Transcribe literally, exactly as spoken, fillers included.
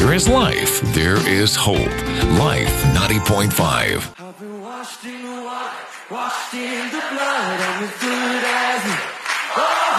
there is life, there is hope. Life ninety point five. I've been washed in the water, washed in the blood, I'm as good as new. Oh,